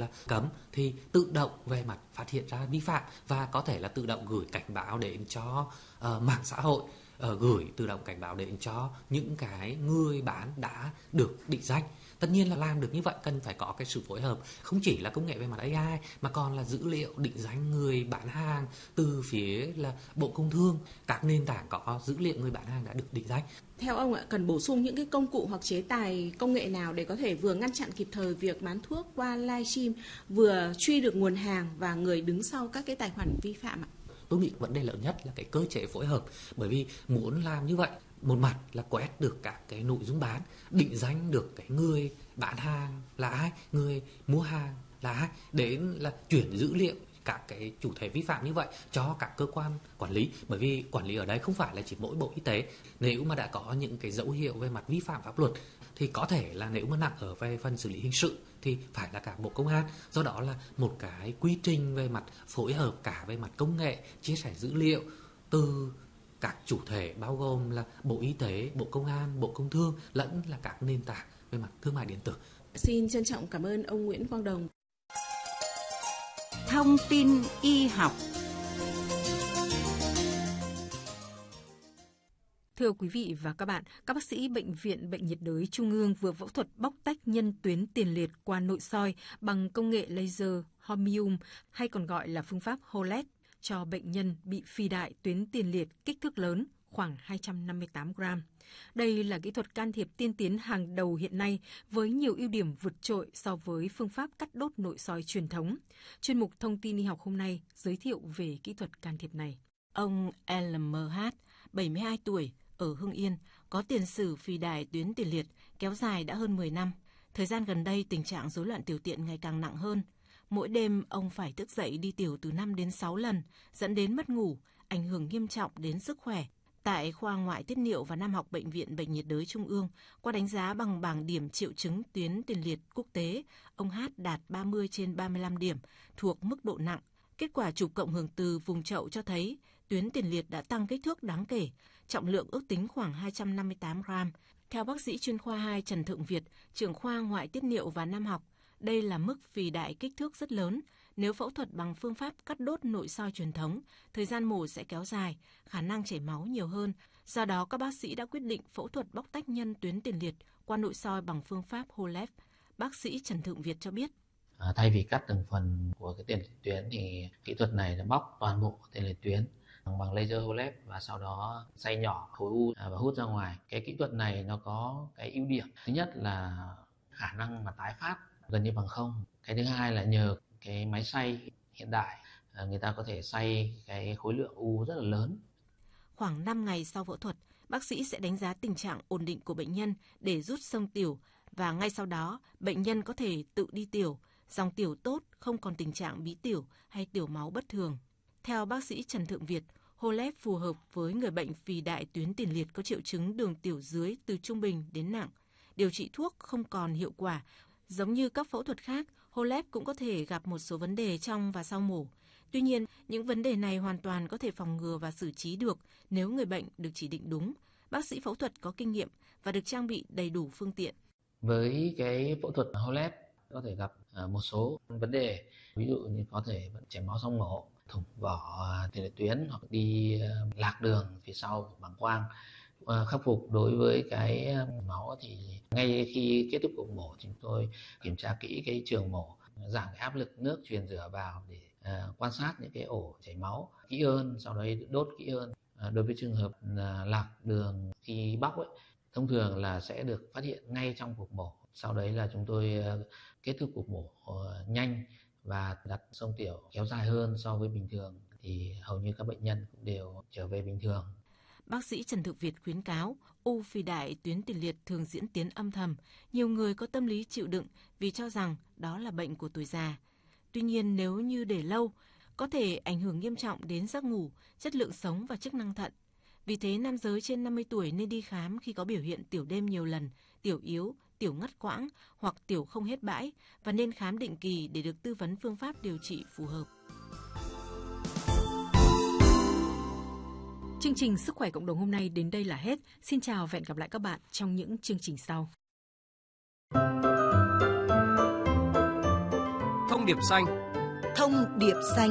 là cấm thì tự động về mặt phát hiện ra vi phạm và có thể là tự động gửi cảnh báo đến cho mạng xã hội, gửi tự động cảnh báo đến cho những cái người bán đã được định danh. Tất nhiên là làm được như vậy cần phải có cái sự phối hợp không chỉ là công nghệ về mặt AI mà còn là dữ liệu định danh người bán hàng từ phía là Bộ Công Thương, các nền tảng có dữ liệu người bán hàng đã được định danh. Theo ông ạ, cần bổ sung những cái công cụ hoặc chế tài công nghệ nào để có thể vừa ngăn chặn kịp thời việc bán thuốc qua livestream, vừa truy được nguồn hàng và người đứng sau các cái tài khoản vi phạm ạ? Tôi nghĩ vấn đề lớn nhất là cái cơ chế phối hợp, bởi vì muốn làm như vậy, một mặt là quét được các cái nội dung bán, định danh được cái người bán hàng là ai, người mua hàng là ai, đến là chuyển dữ liệu các cái chủ thể vi phạm như vậy cho các cơ quan quản lý, bởi vì quản lý ở đây không phải là chỉ mỗi Bộ Y tế. Nếu mà đã có những cái dấu hiệu về mặt vi phạm pháp luật thì có thể là nếu mà nặng ở về phần xử lý hình sự thì phải là cả Bộ Công an. Do đó là một cái quy trình về mặt phối hợp cả về mặt công nghệ, chia sẻ dữ liệu từ các chủ thể bao gồm là Bộ Y tế, Bộ Công an, Bộ Công Thương lẫn là các nền tảng về mặt thương mại điện tử. Xin trân trọng cảm ơn ông Nguyễn Quang Đồng. Thông tin y học. Thưa quý vị và các bạn, các bác sĩ Bệnh viện Bệnh nhiệt đới Trung ương vừa phẫu thuật bóc tách nhân tuyến tiền liệt qua nội soi bằng công nghệ laser Holmium hay còn gọi là phương pháp HoLED cho bệnh nhân bị phi đại tuyến tiền liệt kích thước lớn khoảng 258 gram. Đây là kỹ thuật can thiệp tiên tiến hàng đầu hiện nay với nhiều ưu điểm vượt trội so với phương pháp cắt đốt nội soi truyền thống. Chuyên mục Thông tin y học hôm nay giới thiệu về kỹ thuật can thiệp này. Ông LMH, 72 tuổi, ở Hưng Yên, có tiền sử phi đại tuyến tiền liệt kéo dài đã hơn 10 năm. Thời gian gần đây, tình trạng rối loạn tiểu tiện ngày càng nặng hơn. Mỗi đêm, ông phải thức dậy đi tiểu từ 5 đến 6 lần, dẫn đến mất ngủ, ảnh hưởng nghiêm trọng đến sức khỏe. Tại khoa ngoại tiết niệu và nam học Bệnh viện Bệnh nhiệt đới Trung ương, qua đánh giá bằng bảng điểm triệu chứng tuyến tiền liệt quốc tế, ông H đạt 30 trên 35 điểm, thuộc mức độ nặng. Kết quả chụp cộng hưởng từ vùng chậu cho thấy tuyến tiền liệt đã tăng kích thước đáng kể, trọng lượng ước tính khoảng 258 gram. Theo bác sĩ chuyên khoa 2 Trần Thượng Việt, trưởng khoa ngoại tiết niệu và nam học, đây là mức phì đại kích thước rất lớn. Nếu phẫu thuật bằng phương pháp cắt đốt nội soi truyền thống, thời gian mổ sẽ kéo dài, khả năng chảy máu nhiều hơn. Do đó, các bác sĩ đã quyết định phẫu thuật bóc tách nhân tuyến tiền liệt qua nội soi bằng phương pháp HoLED. Bác sĩ Trần Thượng Việt cho biết. Thay vì cắt từng phần của cái tiền liệt tuyến thì kỹ thuật này đã bóc toàn bộ tiền liệt tuyến bằng laser HoLED và sau đó xay nhỏ khối u và hút ra ngoài. Cái kỹ thuật này nó có cái ưu điểm thứ nhất là khả năng mà tái phát gần như bằng không. Cái thứ hai là nhờ cái máy xay hiện đại, người ta có thể xay cái khối lượng u rất là lớn. Khoảng 5 ngày sau phẫu thuật, bác sĩ sẽ đánh giá tình trạng ổn định của bệnh nhân để rút xông tiểu và ngay sau đó bệnh nhân có thể tự đi tiểu, dòng tiểu tốt, không còn tình trạng bí tiểu hay tiểu máu bất thường. Theo bác sĩ Trần Thượng Việt, HoLED phù hợp với người bệnh phì đại tuyến tiền liệt có triệu chứng đường tiểu dưới từ trung bình đến nặng. Điều trị thuốc không còn hiệu quả. Giống như các phẫu thuật khác, HoLED cũng có thể gặp một số vấn đề trong và sau mổ. Tuy nhiên, những vấn đề này hoàn toàn có thể phòng ngừa và xử trí được nếu người bệnh được chỉ định đúng, bác sĩ phẫu thuật có kinh nghiệm và được trang bị đầy đủ phương tiện. Với cái phẫu thuật HoLED có thể gặp một số vấn đề, ví dụ như có thể chảy máu sau mổ, thủng vỏ tiền liệt tuyến hoặc đi lạc đường phía sau bàng quang. Khắc phục đối với cái máu thì ngay khi kết thúc cuộc mổ chúng tôi kiểm tra kỹ cái trường mổ, giảm cái áp lực nước truyền rửa vào để quan sát những cái ổ chảy máu kỹ hơn, sau đấy đốt kỹ hơn. Đối với trường hợp lạc đường khi bóc ấy, thông thường là sẽ được phát hiện ngay trong cuộc mổ. Sau đấy là chúng tôi kết thúc cuộc mổ nhanh và đặt xông tiểu kéo dài hơn so với bình thường thì hầu như các bệnh nhân cũng đều trở về bình thường. Bác sĩ Trần Thượng Việt khuyến cáo, u phì đại tuyến tiền liệt thường diễn tiến âm thầm. Nhiều người có tâm lý chịu đựng vì cho rằng đó là bệnh của tuổi già. Tuy nhiên, nếu như để lâu, có thể ảnh hưởng nghiêm trọng đến giấc ngủ, chất lượng sống và chức năng thận. Vì thế, nam giới trên 50 tuổi nên đi khám khi có biểu hiện tiểu đêm nhiều lần, tiểu yếu, tiểu ngắt quãng hoặc tiểu không hết bãi và nên khám định kỳ để được tư vấn phương pháp điều trị phù hợp. Chương trình Sức khỏe cộng đồng hôm nay đến đây là hết. Xin chào và hẹn gặp lại các bạn trong những chương trình sau. Thông điệp xanh. Thông điệp xanh.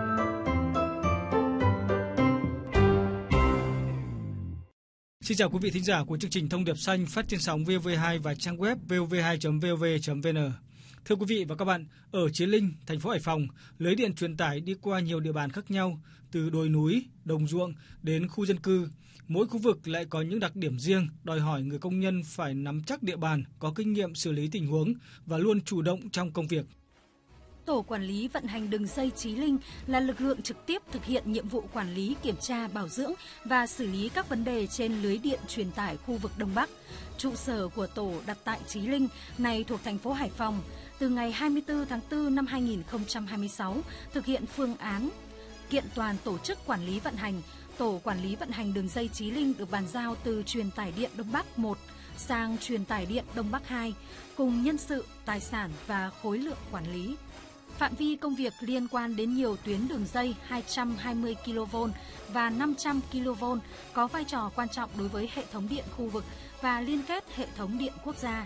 Xin chào quý vị thính giả của chương trình Thông điệp xanh phát trên sóng VV2 và trang web vov2.vov.vn. Thưa quý vị và các bạn, ở Chí Linh, thành phố Hải Phòng, lưới điện truyền tải đi qua nhiều địa bàn khác nhau, từ đồi núi, đồng ruộng đến khu dân cư. Mỗi khu vực lại có những đặc điểm riêng, đòi hỏi người công nhân phải nắm chắc địa bàn, có kinh nghiệm xử lý tình huống và luôn chủ động trong công việc. Tổ quản lý vận hành đường dây Chí Linh là lực lượng trực tiếp thực hiện nhiệm vụ quản lý, kiểm tra, bảo dưỡng và xử lý các vấn đề trên lưới điện truyền tải khu vực Đông Bắc. Trụ sở của tổ đặt tại Chí Linh, này thuộc thành phố Hải Phòng. Từ ngày 24 tháng 4 năm 2026, thực hiện phương án kiện toàn tổ chức quản lý vận hành, Tổ quản lý vận hành đường dây Chí Linh được bàn giao từ truyền tải điện Đông Bắc 1 sang truyền tải điện Đông Bắc 2, cùng nhân sự, tài sản và khối lượng quản lý. Phạm vi công việc liên quan đến nhiều tuyến đường dây 220 kV và 500 kV có vai trò quan trọng đối với hệ thống điện khu vực và liên kết hệ thống điện quốc gia.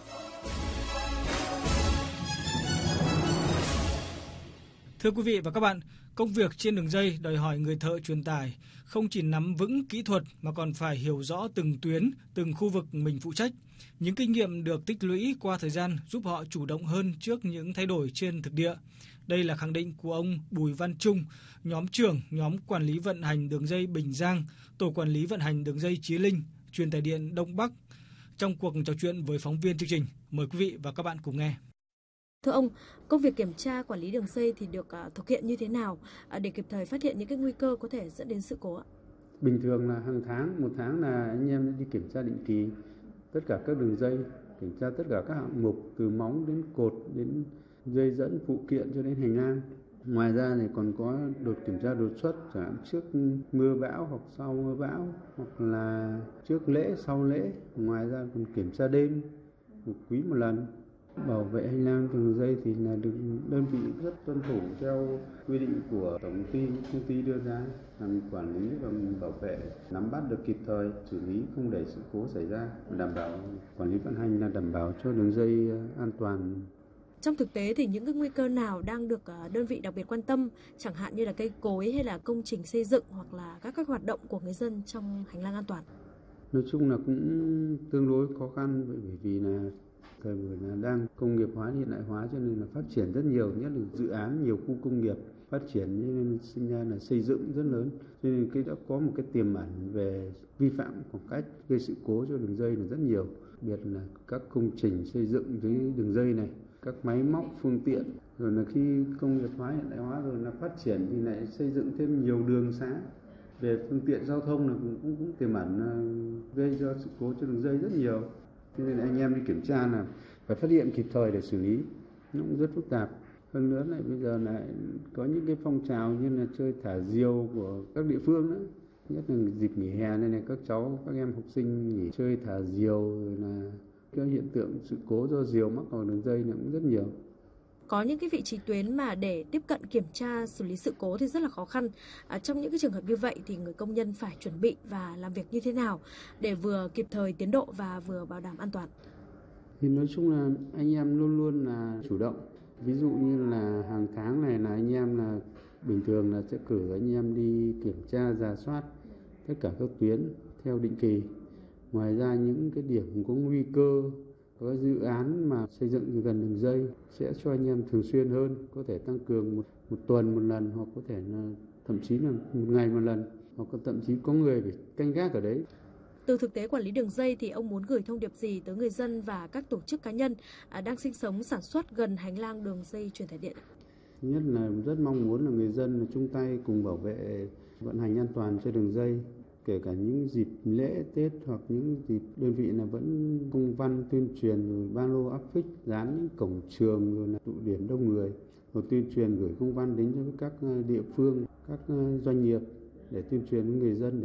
Thưa quý vị và các bạn, công việc trên đường dây đòi hỏi người thợ truyền tải không chỉ nắm vững kỹ thuật mà còn phải hiểu rõ từng tuyến, từng khu vực mình phụ trách. Những kinh nghiệm được tích lũy qua thời gian giúp họ chủ động hơn trước những thay đổi trên thực địa. Đây là khẳng định của ông Bùi Văn Trung, nhóm trưởng nhóm quản lý vận hành đường dây Bình Giang, tổ quản lý vận hành đường dây Chí Linh, truyền tải điện Đông Bắc. Trong cuộc trò chuyện với phóng viên chương trình, mời quý vị và các bạn cùng nghe. Thưa ông, công việc kiểm tra quản lý đường dây thì được thực hiện như thế nào để kịp thời phát hiện những cái nguy cơ có thể dẫn đến sự cố ạ? Bình thường là hàng tháng, một tháng là anh em đi kiểm tra định kỳ tất cả các đường dây, kiểm tra tất cả các hạng mục từ móng đến cột đến dây dẫn phụ kiện cho đến hành lang. Ngoài ra thì còn có đột kiểm tra đột xuất, chẳng hạn trước mưa bão hoặc sau mưa bão, hoặc là trước lễ, sau lễ. Ngoài ra còn kiểm tra đêm, một quý một lần. Bảo vệ hành lang đường dây thì là được đơn vị rất tuân thủ theo quy định của tổng công ty đưa ra, làm quản lý và bảo vệ, nắm bắt được kịp thời, xử lý không để sự cố xảy ra, đảm bảo quản lý vận hành là đảm bảo cho đường dây an toàn. Trong thực tế thì những cái nguy cơ nào đang được đơn vị đặc biệt quan tâm, chẳng hạn như là cây cối hay là công trình xây dựng hoặc là các hoạt động của người dân trong hành lang an toàn? Nói chung là cũng tương đối khó khăn bởi vì là thời buổi là đang công nghiệp hóa, hiện đại hóa cho nên là phát triển rất nhiều, nhất là dự án nhiều khu công nghiệp phát triển nên sinh ra là xây dựng rất lớn, cho nên cái đã có một cái tiềm ẩn về vi phạm khoảng cách gây sự cố cho đường dây là rất nhiều, đặc biệt là các công trình xây dựng dưới đường dây này, các máy móc phương tiện, rồi là khi công nghiệp hóa hiện đại hóa rồi là phát triển thì lại xây dựng thêm nhiều đường xá về phương tiện giao thông là cũng tiềm ẩn gây ra sự cố cho đường dây rất nhiều. Cho nên anh em đi kiểm tra là phải phát hiện kịp thời để xử lý, nó cũng rất phức tạp. Hơn nữa lại bây giờ lại có những cái phong trào như là chơi thả diều của các địa phương nữa, nhất là dịp nghỉ hè này các em học sinh nghỉ chơi thả diều, rồi là cái hiện tượng sự cố do diều mắc vào đường dây cũng rất nhiều. Có những cái vị trí tuyến mà để tiếp cận kiểm tra xử lý sự cố thì rất là khó khăn. Trong những cái trường hợp như vậy thì người công nhân phải chuẩn bị và làm việc như thế nào để vừa kịp thời tiến độ và vừa bảo đảm an toàn? Thì nói chung là anh em luôn luôn là chủ động. Ví dụ như là hàng tháng này là anh em là bình thường là sẽ cử anh em đi kiểm tra rà soát tất cả các tuyến theo định kỳ. Ngoài ra những cái điểm có nguy cơ, có dự án mà xây dựng gần đường dây sẽ cho anh em thường xuyên hơn, có thể tăng cường một tuần một lần, hoặc có thể là thậm chí là một ngày một lần, hoặc thậm chí có người phải canh gác ở đấy. Từ thực tế quản lý đường dây thì ông muốn gửi thông điệp gì tới người dân và các tổ chức cá nhân đang sinh sống sản xuất gần hành lang đường dây truyền tải điện? Thứ nhất là rất mong muốn là người dân là chung tay cùng bảo vệ vận hành an toàn cho đường dây, kể cả những dịp lễ Tết hoặc những dịp đơn vị là vẫn công văn tuyên truyền, rồi ba lô áp phích dán những cổng trường, rồi là tụ điểm đông người, rồi tuyên truyền gửi công văn đến cho các địa phương, các doanh nghiệp để tuyên truyền với người dân.